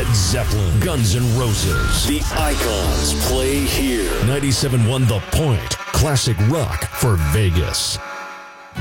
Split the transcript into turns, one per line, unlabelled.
Led Zeppelin, Guns N' Roses. The icons play here. 97.1 The Point. Classic rock for Vegas.